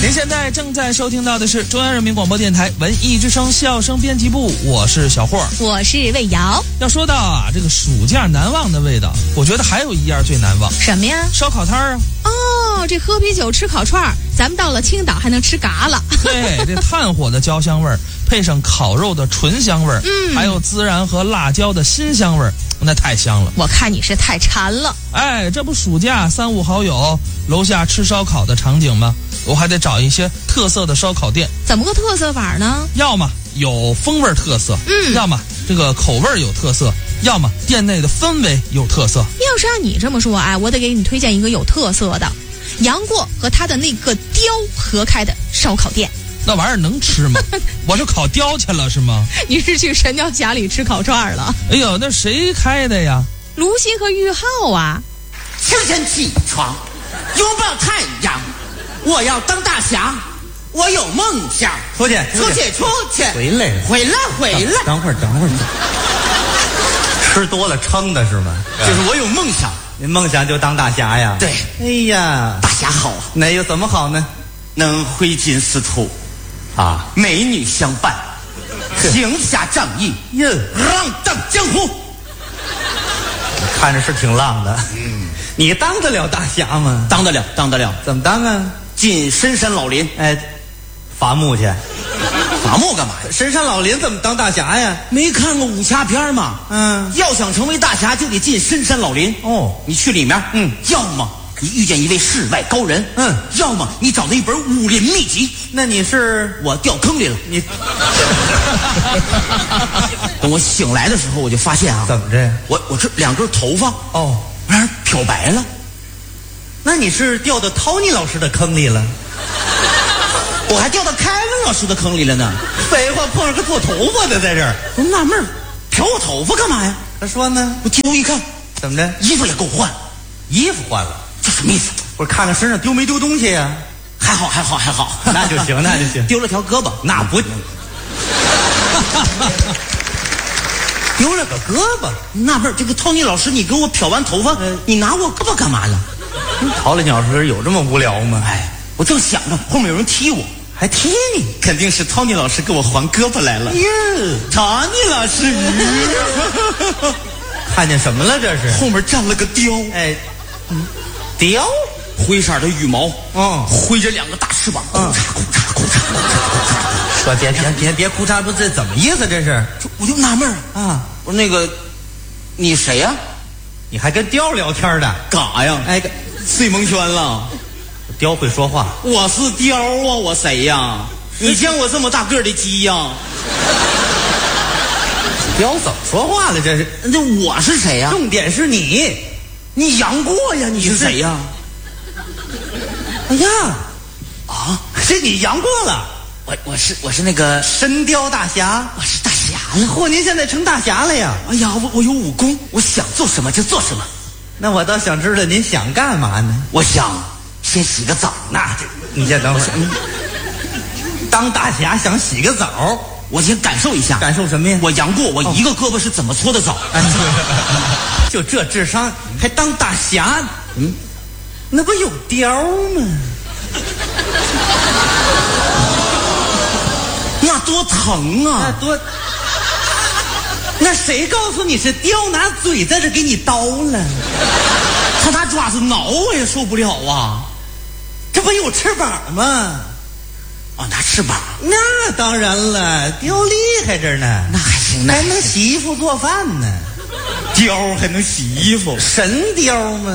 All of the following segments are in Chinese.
您现在正在收听到的是中央人民广播电台文艺之声笑声编辑部，我是小霍， 我是魏瑶。 要说到啊，这个暑假难忘的味道，我觉得还有一样最难忘。 什么呀？ 烧烤摊啊。 哦，这喝啤酒吃烤串，咱们到了青岛还能吃嘎了。 对，这炭火的焦香味儿，配上烤肉的醇香味儿，还有孜然和辣椒的辛香味儿，那太香了。 我看你是太馋了。 哎，这不暑假3、5好友楼下吃烧烤的场景吗？我还得找一些特色的烧烤店。 怎么个特色法呢？ 要么有风味特色，要么这个口味有特色，要么店内的氛围有特色。 要是按你这么说，哎，我得给你推荐一个有特色的，杨过和他的那个雕合开的烧烤店。 那玩意儿能吃吗？我是烤雕去了是吗？ 你是去神雕侠侣吃烤串了？ 哎呦，那谁开的呀？ 卢鑫和玉浩啊。 清晨起床，拥抱太阳，我要当大侠，我有梦想。 出去， 回来。 等会儿，吃多了撑的是吗？ 就是我有梦想， 您梦想就当大侠呀？ 对。 哎呀， 大侠好啊， 那又怎么好呢？ 能挥金似土， 啊， 美女相伴，行侠仗义，浪荡江湖。 看着是挺浪的。你当得了大侠吗？ 当得了。 怎么当啊？ 进深山老林， 伐木去。 伐木干嘛呀？ 深山老林怎么当大侠呀？ 没看过武侠片吗？要想成为大侠，就得进深山老林。 哦， 你去里面，要么你遇见一位世外高人，要么你找到一本武林秘籍。 那你是？ 我掉坑里了。 你等我醒来的时候，我就发现啊， 怎么着？ 我这2根头发让人漂白了。 那你是掉到 Tony 老师的坑里了？ 我还掉到凯文老师的坑里了呢。 废话，碰上个做头发的在这儿， 我纳闷儿，漂我头发干嘛呀？ 他说呢？ 我低头一看， 怎么着？ 衣服也够换， 衣服换了， 这什么意思？ 不是看看身上丢没丢东西呀？ 还好， 那就行，那就行。 丢了条胳膊， 那不，丢了个胳膊。 纳闷儿，这个 Tony 老师，你给我漂完头发，你拿我胳膊干嘛了？ 陶了鸟时有这么无聊吗？ 我正想着后面有人踢我， 还踢你， 肯定是 Tony 老师给我还胳膊来了。Tony 老师， 看见什么了？这是后面站了个雕， 雕， 灰色的羽毛，挥着2个大翅膀， 说别哭嚓，不这怎么意思？这是， 我就纳闷儿啊， 我说那个，你谁呀？ 你还跟雕聊天的？ 嘎呀？睡蒙圈了。 雕会说话。 我是雕啊，我谁呀？你见我这么大个儿的鸡呀？ 雕怎么说话了？这是， 这我是谁呀？ 重点是你杨过呀？你是谁呀？ 哎呀， 这你杨过了？我是那个神雕大侠， 我是大侠了。 嚯，您现在成大侠了呀？ 哎呀，我有武功，我想做什么就做什么。 那我倒想知道您想干嘛呢？ 我想先洗个澡。 你先等会儿。当大侠想洗个澡， 我先感受一下。 感受什么呀？ 我杨过，我一个胳膊是怎么搓的澡？ 就这智商还当大侠？那不有雕吗？ 那多疼啊！ 那谁告诉你是雕拿嘴在这给你叨了？ 他拿爪子挠我也受不了啊！ 这不有翅膀吗？ 拿翅膀？ 那当然了，雕厉害着呢。 那还行， 还能洗衣服做饭呢。 雕还能洗衣服？ 神雕吗？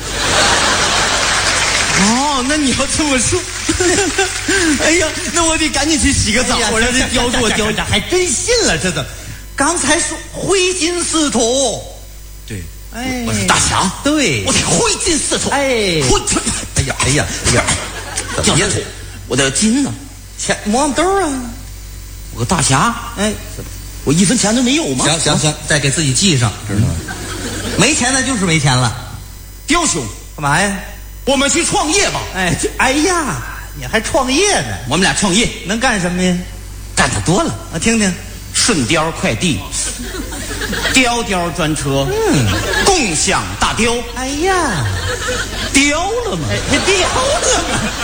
那你要这么说，哎呀，那我得赶紧去洗个澡。我让这雕给我雕， 还真信了，这怎么？刚才说挥金似土， 对，我是大侠， 对， 我得挥金似土， 哎呀， 掉下土，我的金呢？ 钱摸兜啊！ 我个大侠，我1分钱都没有吗？ 行，再给自己记上，知道吗？没钱那就是没钱了。 雕兄， 干嘛呀？ 我们去创业吧。 哎呀，你还创业呢？ 我们俩创业能干什么呀？ 干得多了， 听听。 顺雕快递，雕专车，共享大雕。 哎呀， 雕了吗？ 雕了吗？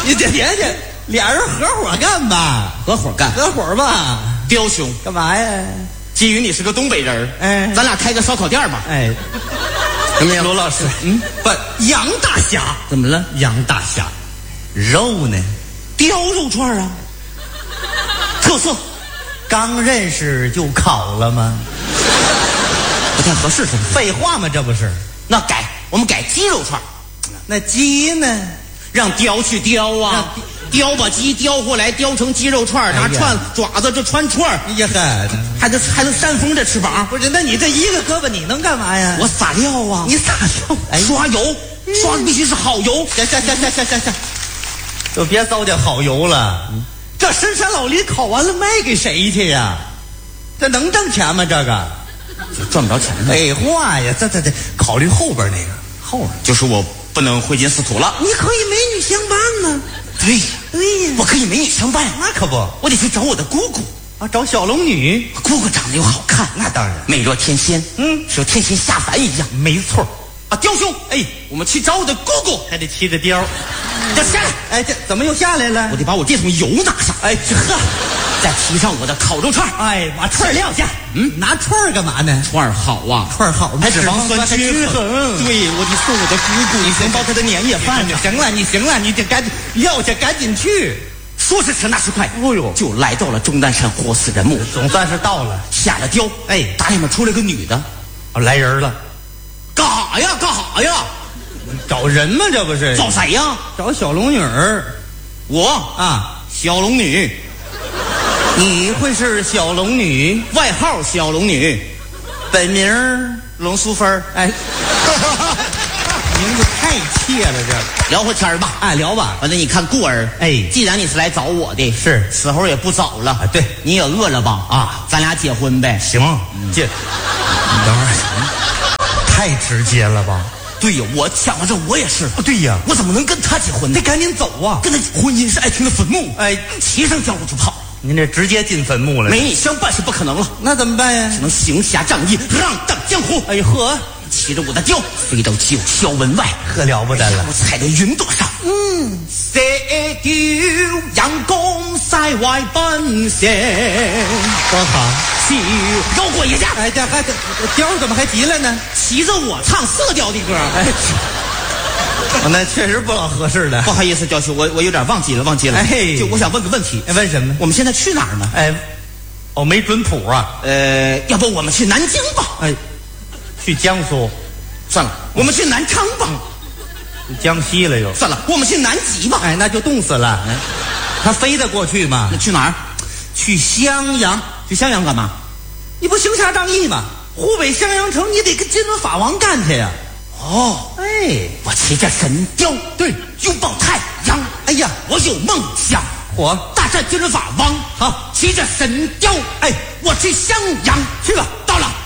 你这别介，俩人合伙干吧， 合伙干， 合伙吧。 刁兄， 干嘛呀？ 基于你是个东北人， 哎， 咱俩开个烧烤店吧。 哎， 怎么样， 罗老师？不，羊大侠怎么了？ 羊大侠，肉呢？ 雕肉串啊，特色。 刚认识就烤了吗？ 不太合适，是不是？ 废话嘛，这不是？ 那改，我们改鸡肉串。 那鸡呢？ 让雕去雕啊，雕把鸡雕过来，雕成鸡肉串，拿爪子这穿串。 哎呀呵， 还能扇风这翅膀。 不是？那你这一个胳膊你能干嘛呀？ 我撒料啊， 你撒料？ 哎，刷油，刷的必须是好油。 行，就别糟践好油了。这深山老林烤完了卖给谁去呀？这能挣钱吗？这个赚不着钱。 废话呀，这考虑后边那个，后边就是我不能挥金似土了。 你可以美女相伴呢。 对呀， 对呀， 我可以美女相伴。 那可不， 我得去找我的姑姑啊，找小龙女。 姑姑长得又好看， 那当然， 美若天仙，像天仙下凡一样。 没错。 啊，雕兄，哎，我们去找我的姑姑， 还得骑着貂。 要下来， 哎，这怎么又下来了？ 我得把我这桶油拿上。 哎，这呵， 再提上我的烤肉串。 哎，把串撂下。拿串干嘛呢？ 串好啊， 串好， 还脂肪酸均衡。对，我得送我的姑姑， 你先包她的年夜饭。行了，你得赶紧撂下，赶紧去。 说时迟，那时快， 哦呦， 就来到了终南山活死人墓， 总算是到了。 下了雕， 哎， 打里面出来个女的， 来人了。 干哈呀？ 找人吗？这不是找谁呀？ 找小龙女儿。 我啊， 小龙女。 你会是小龙女？ 外号小龙女， 本名龙淑芬。 哎，名字太切了，这聊会天吧。 哎，聊吧。 反正你看过儿， 哎， 既然你是来找我的， 是时候也不早了。 对， 你也饿了吧？ 啊， 咱俩结婚呗。 行，这你等会儿，太直接了吧？ 对呀，我想到这我也是。 对呀， 我怎么能跟他结婚呢？ 得赶紧走啊！ 跟他婚姻是爱情的坟墓。 哎， 骑上貂我就跑。 您这直接进坟墓了。 美女相伴是不可能了， 那怎么办呀？ 只能行侠仗义，浪荡江湖。 哎呵， 骑着我的貂飞到九霄门外， 可了不得了。 我踩在云朵上，射雕阳光塞外奔翔， 多好。 绕过一下。 哎，这还貂怎么还急了呢？ 骑着我唱射雕的歌。 哎，那确实不老合适的。 不好意思，教授，我有点忘记了。 哎， 就我想问个问题。 问什么？ 我们现在去哪儿呢？ 哎，没准谱啊。 要不我们去南京吧？ 哎，去江苏。 算了，我们去南昌吧。 江西了又。 算了，我们去南极吧。 哎，那就冻死了。他飞得过去吗？ 那去哪儿？ 去襄阳。 去襄阳干嘛？ 你不行侠仗义吗？湖北襄阳城，你得跟金轮法王干去呀。 哦， 哎， 我骑着神雕， 对， 拥抱太阳。 哎呀， 我有梦想， 我大战金轮法王。 好， 骑着神雕， 哎， 我去襄阳。 去吧， 到了。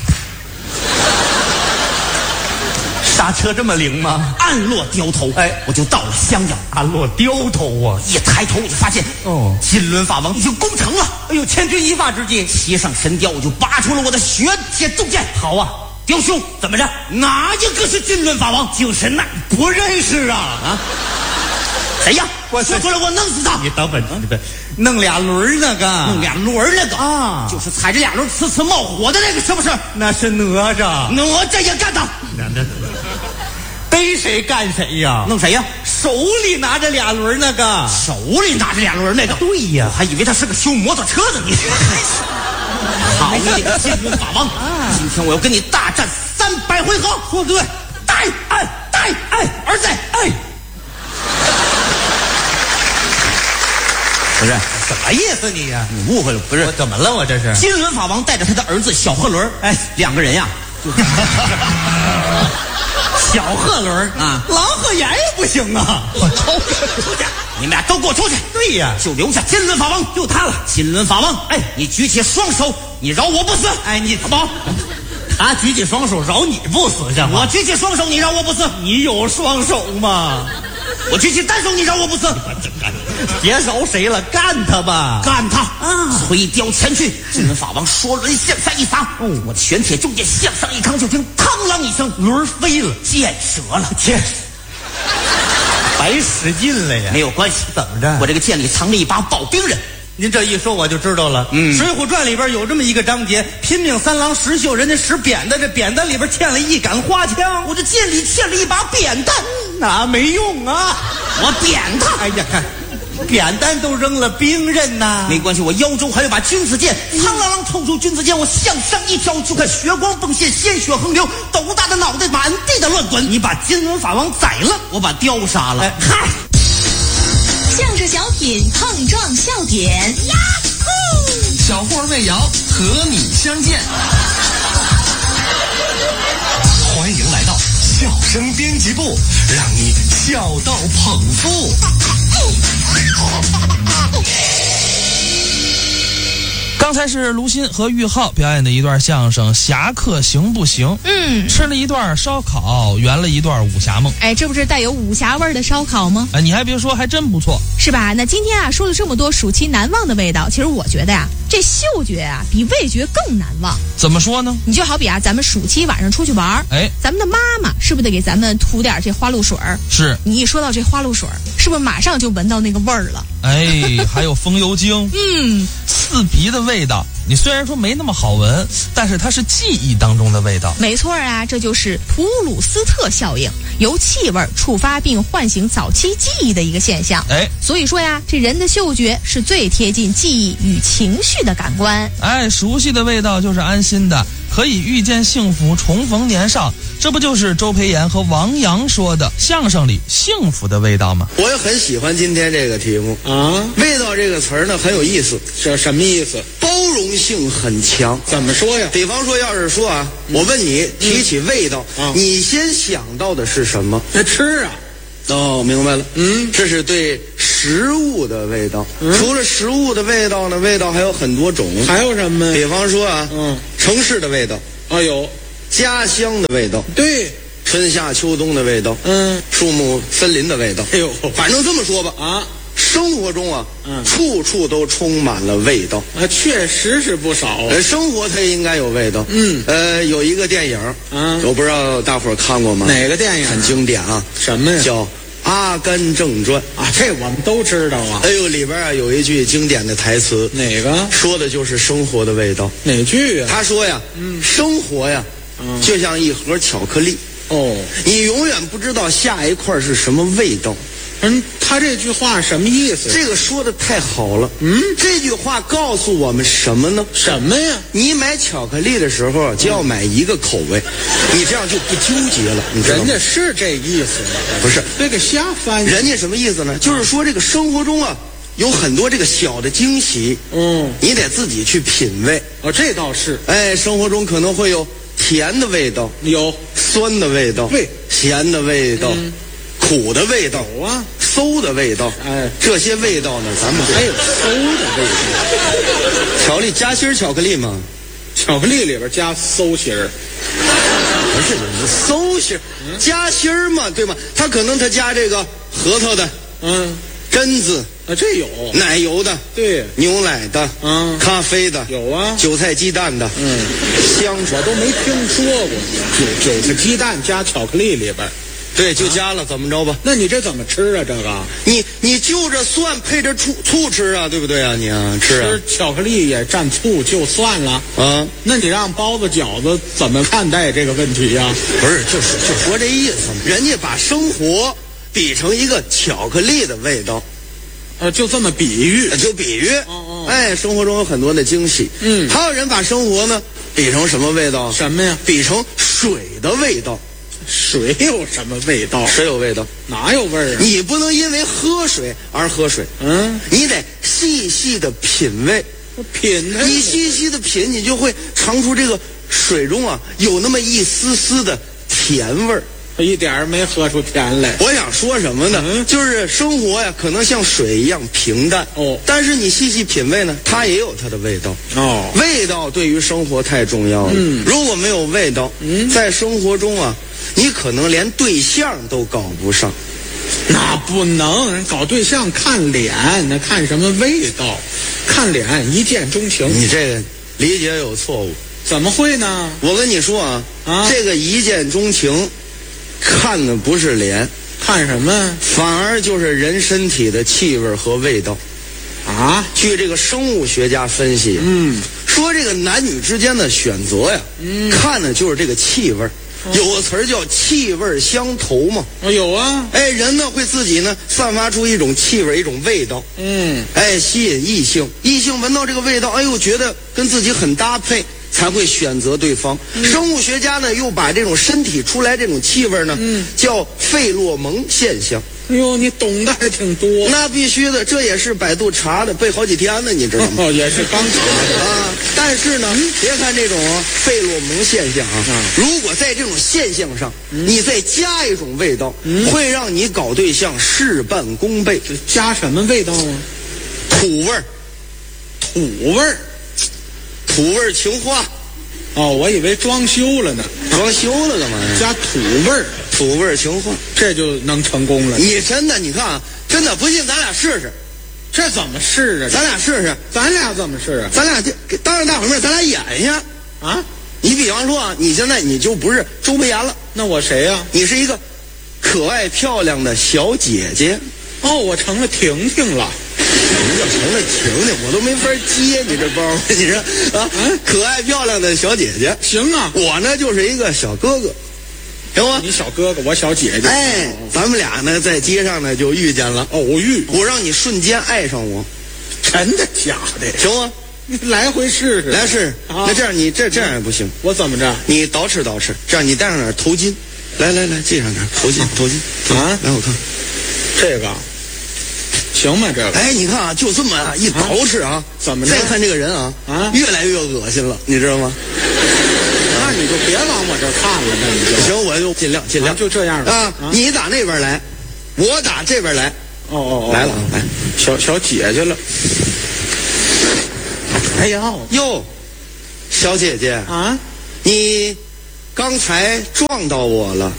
刹车这么灵吗？ 暗落雕头， 哎， 我就到了襄阳。 暗落雕头啊！ 一抬头我就发现，金轮法王已经攻城了。 哎呦，千钧一发之际， 骑上神雕，我就拔出了我的玄铁重剑。 好啊， 雕兄， 怎么着？ 哪一个是金轮法王？ 就是那不认识啊！ 谁呀？说出来我弄死他！ 你等会儿，弄俩轮那个， 弄俩轮那个啊， 就是踩着俩轮呲呲冒火的那个，是不是？ 那是哪吒， 哪吒也干他。 逮谁干谁呀？ 弄谁呀？ 手里拿着俩轮那个， 手里拿着俩轮那个。 对呀， 我还以为他是个修摩托车的。你好你这个金轮法王啊！今天我要跟你大战300回合。 说对， 带儿子哎。不是什么意思你呀？ 你误会了，不是？ 我怎么了？我这是金轮法王带着他的儿子小贺伦， 哎 ，2个人呀， 小贺伦啊， 郎鹤炎也不行啊！ 我出去，你们俩都给我出去！ 对呀， 就留下金轮法王， 就他了。 金轮法王，哎，你举起双手，你饶我不死！ 哎，你好不好？ 他举起双手饶你不死，行吗？ 我举起双手，你饶我不死。 你有双手吗？ 我举起单手，你饶我不死。 别饶谁了，干他吧！ 干他！啊！催雕前去，金轮法王说轮向下一撒，我的玄铁重剑向上一扛，就听嘡啷一声， 轮飞了， 剑折了， 剑白使劲了呀。 没有关系， 怎么着？ 我这个剑里藏着一把宝兵刃。 您这一说我就知道了。水浒传里边有这么一个章节，拼命三郎石秀，人家使扁担，这扁担里边嵌了一杆花枪， 我这剑里嵌了一把扁担， 哪没用啊？ 我扁他。 哎呀，看，扁担都扔了，兵刃呐。 没关系，我腰中还有把君子剑，苍啷啷抽出君子剑，我向上一挑，就看血光迸现，鲜血横流，斗大的脑袋满地的乱滚。 你把金轮法王宰了， 我把雕杀了。 嗨。 相声小品碰撞笑点，呀呼！ 小霍魏瑶和你相见，欢迎来到笑声编辑部，让你笑到捧腹。 刚才是卢鑫和玉浩表演的一段相声《侠客行不行》。吃了一段烧烤，圆了一段武侠梦。 哎，这不是带有武侠味儿的烧烤吗？ 哎，你还别说，还真不错， 是吧？那今天啊，说了这么多暑期难忘的味道，其实我觉得呀，这嗅觉啊比味觉更难忘。 怎么说呢？ 你就好比啊，咱们暑期晚上出去玩， 哎， 咱们的妈妈是不是得给咱们涂点这花露水儿？ 是。 你一说到这花露水儿，是不是马上就闻到那个味儿了？ 哎，还有风油精，刺鼻的味道。你虽然说没那么好闻，但是它是记忆当中的味道。 没错啊，这就是普鲁斯特效应，由气味触发并唤醒早期记忆的一个现象。 哎， 所以说呀，这人的嗅觉是最贴近记忆与情绪的感官。 哎，熟悉的味道就是安心的，可以遇见幸福，重逢年少。这不就是周培炎和王阳说的相声里幸福的味道吗？ 我也很喜欢今天这个题目啊，味道这个词儿呢很有意思， 是什么意思？ 包容性很强。 怎么说呀？ 比方说，要是说啊，我问你提起味道，你先想到的是什么？ 那吃啊。 哦，明白了。这是对食物的味道。除了食物的味道呢，味道还有很多种。 还有什么？ 比方说啊，城市的味道。 啊，有家乡的味道。 对， 春夏秋冬的味道。树木森林的味道。 哎呦， 反正这么说吧啊，生活中啊，处处都充满了味道啊，确实是不少。 生活它应该有味道。有一个电影，我不知道大伙儿看过吗？ 哪个电影？ 很经典啊。 什么呀？ 叫《阿甘正传》 啊，这我们都知道啊。 哎呦，里边啊有一句经典的台词， 哪个？ 说的就是生活的味道。 哪句啊？ 他说呀，生活呀，就像一盒巧克力。 哦， 你永远不知道下一块是什么味道。 他这句话什么意思？ 这个说的太好了。这句话告诉我们什么呢？ 什么呀？ 你买巧克力的时候就要买一个口味，你这样就不纠结了。你知道吗？ 人家是这意思吗？ 不是， 这个瞎翻译。 人家什么意思呢？就是说这个生活中啊，有很多这个小的惊喜，你得自己去品味。 哦，这倒是。 哎，生活中可能会有甜的味道， 有酸的味道， 对， 咸的味道。苦的味道啊， 馊的味道， 哎， 这些味道呢，咱们还有馊的味道。 巧克力夹心巧克力嘛， 巧克力里边加馊心儿， 不是馊心儿，夹心儿嘛，对吗？他可能他加这个核桃的，榛子啊，这有奶油的， 对， 牛奶的，咖啡的有啊， 韭菜鸡蛋的，香我都没听说过，韭菜鸡蛋加巧克力里边。 对，就加了，怎么着吧？ 那你这怎么吃啊？这个你就着蒜配着醋吃啊，对不对啊？你啊吃啊， 吃巧克力也蘸醋就算了啊。那你让包子饺子怎么看待这个问题呀？ 不是，就说这意思，人家把生活比成一个巧克力的味道， 就这么比喻， 就比喻。哎，生活中有很多的惊喜。还有人把生活呢比成什么味道？ 什么呀？ 比成水的味道。 水有什么味道？ 水有味道， 哪有味儿啊？ 你不能因为喝水而喝水，你得细细的品味。 品它， 你细细的品，你就会尝出这个水中啊有那么一丝丝的甜味儿。 一点儿没喝出甜来。 我想说什么呢？就是生活呀，可能像水一样平淡但是你细细品味呢，它也有它的味道味道对于生活太重要了。如果没有味道，在生活中啊，你可能连对象都搞不上。 那不能，搞对象看脸，那看什么味道？看脸一见钟情。 你这个理解有错误。 怎么会呢？ 我跟你说啊，这个一见钟情看的不是脸， 看什么？ 反而就是人身体的气味和味道。 啊？ 据这个生物学家分析，说这个男女之间的选择呀，看的就是这个气味。有个词儿叫气味相投嘛。 有啊。 哎，人呢会自己呢散发出一种气味，一种味道。哎，吸引异性，异性闻到这个味道，哎呦，觉得跟自己很搭配，才会选择对方。生物学家呢又把这种身体出来这种气味呢，叫费洛蒙现象。 哎呦，你懂得还挺多。 那必须的，这也是百度查的，背好几天呢，你知道吗？ 也是刚查的啊。但是呢，别看这种费洛蒙现象啊，如果在这种现象上，你再加一种味道，会让你搞对象事半功倍。 加什么味道啊？ 土味儿， 土味儿， 土味儿情话。 哦，我以为装修了呢。 装修了干嘛呀？ 加土味儿， 土味儿情话， 这就能成功了。 你真的，你看啊，真的不信咱俩试试。 这怎么试啊？ 咱俩试试。 咱俩怎么试啊？ 咱俩当着大伙面，咱俩演一下啊！ 你比方说啊，你现在你就不是周培炎了， 那我谁呀？ 你是一个可爱漂亮的小姐姐。 哦，我成了婷婷了。 什么叫成了婷婷？我都没法接你这包，你说啊？可爱漂亮的小姐姐， 行啊。 我呢就是一个小哥哥，行吗？ 你小哥哥，我小姐姐。 哎，咱们俩呢在街上呢就遇见了。 哦， 我让你瞬间爱上我， 真的假的？ 行吗？ 你来回试试。 来试。那这样你这样也不行。 我怎么着？ 你捯饬捯饬，这样你戴上点头巾。来，系上点头巾。 啊， 来我看， 这个。行吗？这个哎，你看啊，就这么一捯饬啊， 怎么着？ 再看这个人啊，越来越恶心了，你知道吗？ 那你就别往我这看了，那你就行，我就尽量就这样啊。你打那边来，我打这边来。 哦， 来了，来， 小姐姐了。哎呀， 哟，小姐姐啊， 你刚才撞到我了。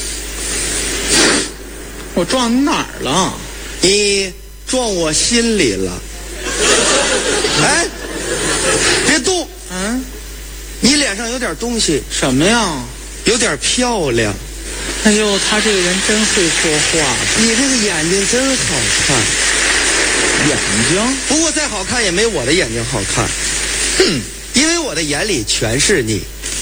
我撞你哪儿了？ 你撞我心里了。哎，别动。你脸上有点东西。 什么呀？ 有点漂亮。 哎呦，他这个人真会说话。 你这个眼睛真好看。 眼睛？ 不过再好看也没我的眼睛好看。因为我的眼里全是你。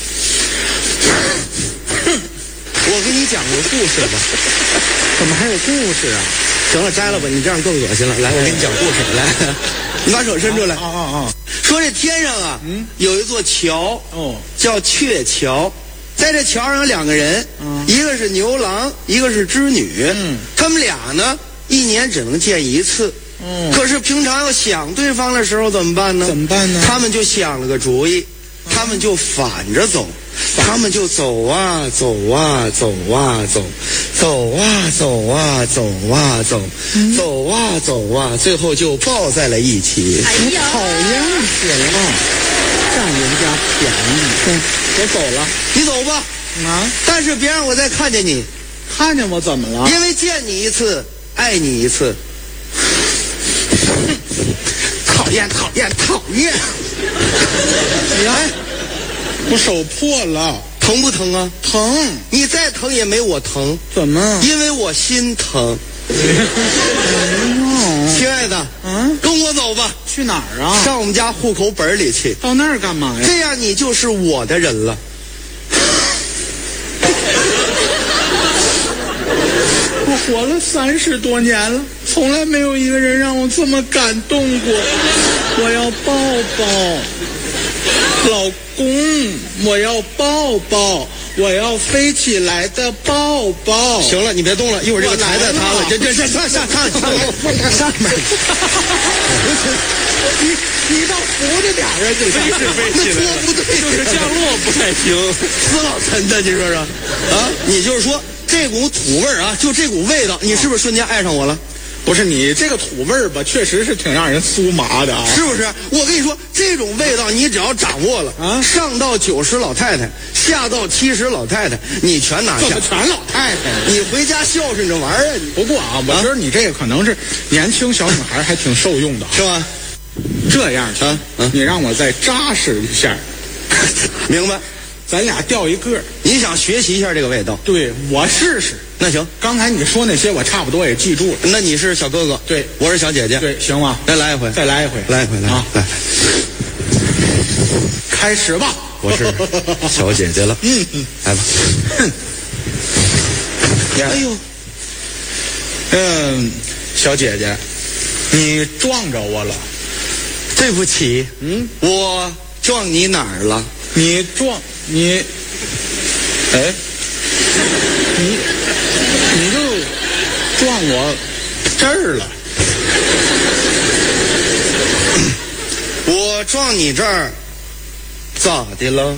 我给你讲个故事吧。 怎么还有故事啊？ 行了，摘了吧，你这样更恶心了。来，我给你讲故事。来，你把手伸出来。说这天上啊，有一座桥，叫鹊桥。在这桥上有两个人，一个是牛郎，一个是织女。他们俩呢，一年只能见一次。可是平常要想对方的时候怎么办呢？ 怎么办呢？ 他们就想了个主意，他们就反着走。他们就走啊走啊走啊走，走啊走啊走啊走，走啊走啊，最后就抱在了一起。 哎呀， 讨厌死了，占人家便宜。我走了， 你走吧。但是别让我再看见你。 看见我怎么了？ 因为见你一次，爱你一次。讨厌讨厌讨厌！ 哎，我手破了， 疼不疼啊？ 疼！ 你再疼也没我疼。 怎么？ 因为我心疼。亲爱的，跟我走吧。 去哪儿啊？ 上我们家户口本里去。 到那儿干嘛呀？ 这样你就是我的人了。 我活了30多年了，从来没有一个人让我这么感动过。我要抱抱，老公，我要抱抱，我要飞起来的抱抱。 行了，你别动了，一会儿这个台再塌了。这上面。 你倒扶着点啊！这飞是飞起来了，不对， 就是降落不太行， 死老沉的，你说说啊？你就是说这股土味啊，就这股味道，你是不是瞬间爱上我了？ 不是，你这个土味儿吧，确实是挺让人酥麻的啊， 是不是？我跟你说，这种味道你只要掌握了啊，上到90老太太，下到70老太太，你全拿下。 怎么全老太太？ 你回家孝顺这玩意儿。 不过啊，我觉得你这个可能是年轻小女孩还挺受用的， 是吧？ 这样去，你让我再扎实一下， 明白？ 咱俩调一个。 你想学习一下这个味道？ 对，我试试。 那行， 刚才你说那些我差不多也记住了。 那你是小哥哥， 对， 我是小姐姐， 对，行吗？ 再来一回， 再来一回， 来一回，来啊！ 来， 开始吧。 我是小姐姐了，来吧。哎呦， 小姐姐，你撞着我了。 对不起，我撞你哪儿了？ 你撞你，哎，你就撞我这儿了。 我撞你这儿，咋的了？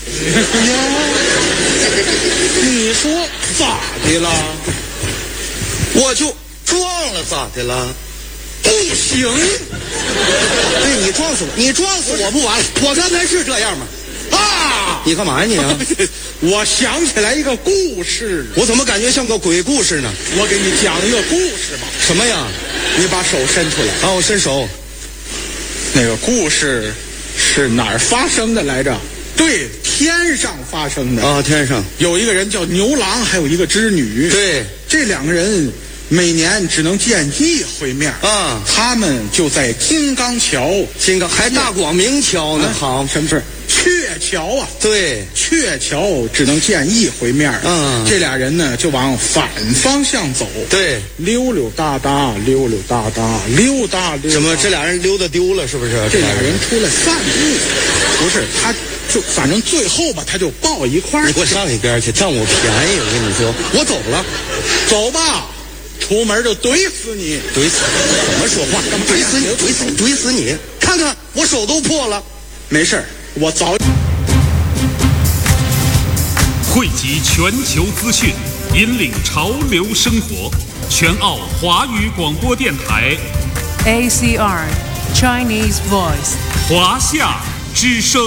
你说咋的了？ 我就撞了，咋的了？ 不行！ 对，你撞死我，你撞死我不完了？我刚才是这样吗？ 啊！ 你干嘛呀你啊？ 我想起来一个故事， 我怎么感觉像个鬼故事呢？ 我给你讲一个故事吧。 什么呀？ 你把手伸出来。 啊，我伸手。 那个故事是哪儿发生的来着？对，天上发生的。 啊，天上有一个人叫牛郎，还有一个织女。 对， 这两个人每年只能见一回面啊。 他们就在金刚桥， 还大广明桥呢。好， 什么事？鹊桥啊。 对， 鹊桥只能见一回面。这俩人呢就往反方向走。 对， 溜溜达达，溜溜达达，溜达溜达。 什么？这俩人溜达丢了是不是？ 这俩人出来散步，不是他。就反正最后吧，他就抱一块儿。 你给我上一边去，占我便宜！我跟你说，我走了， 走吧，出门就怼死你！ 怼死你！怎么说话？怼死你！怼死你！看看我手都破了， 没事儿，我早。 汇集全球资讯，引领潮流生活，全澳华语广播电台 ACR Chinese Voice 华夏之声。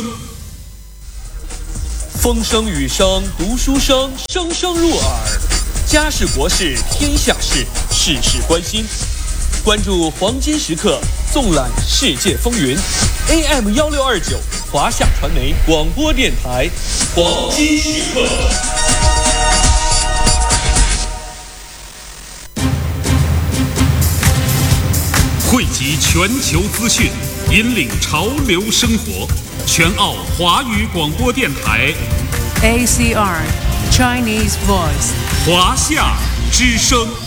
风声雨声读书声，声声入耳。家事国事天下事，事事关心。关注黄金时刻，纵览世界风云。AM 1629，华夏传媒广播电台，黄金时刻。 汇集全球资讯，引领潮流生活。全澳华语广播电台 ACR Chinese Voice 华夏之声。